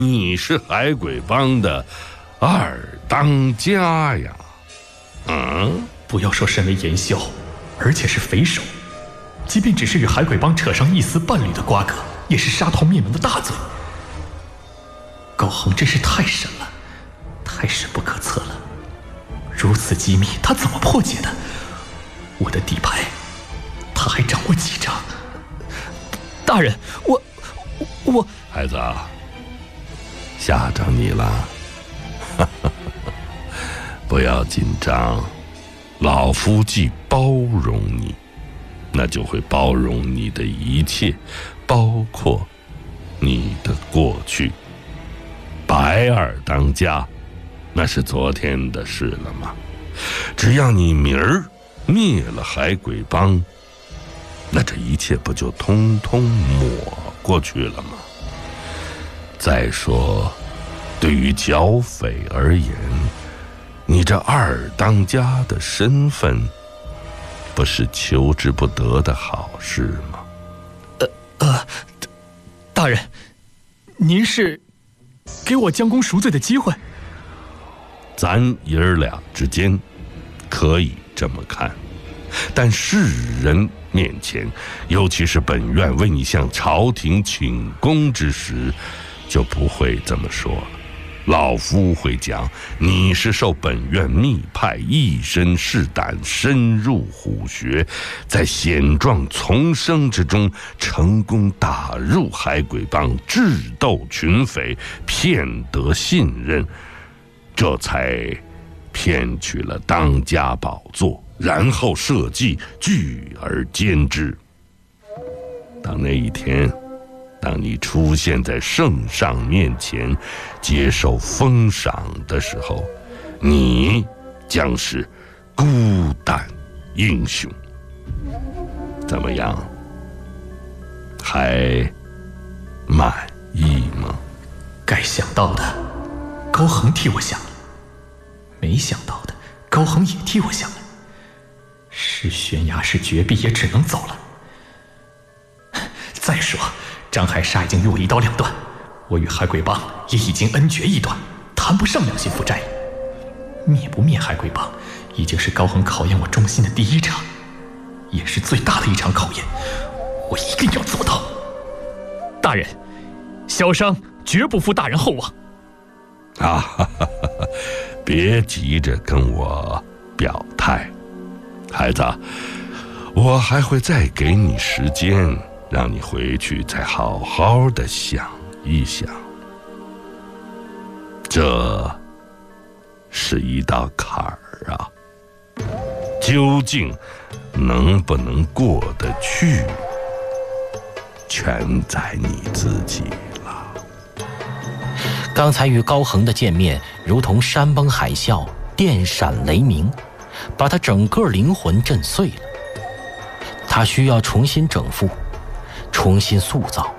你是海鬼帮的二当家呀。 不要说身为严校，而且是匪首，即便只是与海鬼帮扯上一丝半缕的瓜葛，也是杀头灭门的大罪。高恒真是太神了，太深不可测了。如此机密，他怎么破解的？我的底牌，他还掌握几张？大人，我…… 孩子，吓着你了。不要紧张，老夫既包容你，那就会包容你的一切，包括你的过去。白二当家，那是昨天的事了吗？只要你明儿灭了海鬼帮，那这一切不就通通抹过去了吗？再说，对于剿匪而言，你这二当家的身份，不是求之不得的好事吗？ 大人，您是给我将功赎罪的机会？ 咱爷儿俩之间可以这么看，但世人面前，尤其是本院为你向朝廷请功之时，就不会这么说了。老夫会讲，你是受本院密派，一身是胆，深入虎穴，在险状丛生之中，成功打入海鬼帮，智斗群匪，骗得信任，这才骗取了当家宝座，然后设计聚而歼之。当那一天，当你出现在圣上面前，接受封赏的时候，你将是孤胆英雄。怎么样？还满意吗？ 该想到的，高恒替我想了；没想到的，高恒也替我想了。是悬崖，是绝壁，也只能走了。再说，张海沙已经与我一刀两断，我与海鬼帮也已经恩决一断，谈不上良心负债了。灭不灭海鬼帮，已经是高恒考验我忠心的第一场，也是最大的一场考验，我一定要做到。大人，小商绝不负大人厚望。 别急着跟我表态，孩子，我还会再给你时间，让你回去再好好的想一想。这是一道坎儿啊，究竟能不能过得去，全在你自己了。 刚才与高恒的见面，如同山崩海啸，电闪雷鸣，把他整个灵魂震碎了。他需要重新整复，重新塑造。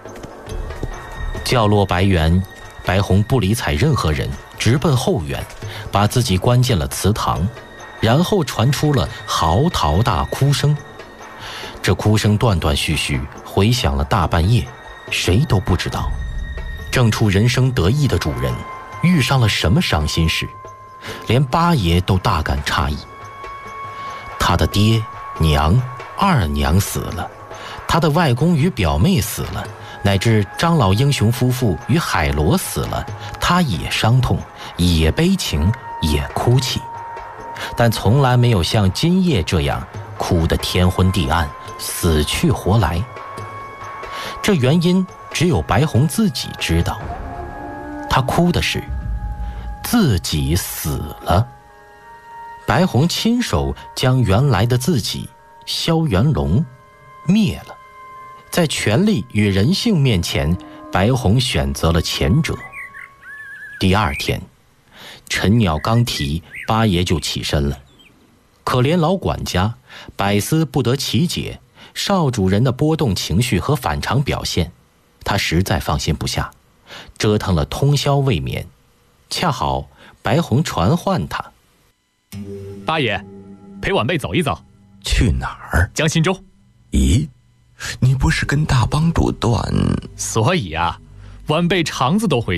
降落白猿，白虹不理睬任何人，直奔后园，把自己关进了祠堂，然后传出了嚎啕大哭声。这哭声断断续续，回响了大半夜，谁都不知道正处人生得意的主人遇上了什么伤心事，连八爷都大感诧异。他的爹娘、二娘死了，他的外公与表妹死了，乃至张老英雄夫妇与海螺死了，他也伤痛，也悲情，也哭泣，但从来没有像今夜这样哭得天昏地暗，死去活来。这原因只有白虹自己知道，他哭的是自己死了。白虹亲手将原来的自己萧元龙灭了，在权力与人性面前，白虹选择了前者。第二天，陈鸟刚提，八爷就起身了。可怜老管家百思不得其解，少主人的波动情绪和反常表现，他实在放心不下，折腾了通宵未眠。恰好白虹传唤他： 八爷，陪晚辈走一走。 去哪儿？ 江心洲。 咦，你不是跟大帮主断？ 所以啊， 晚辈肠子都会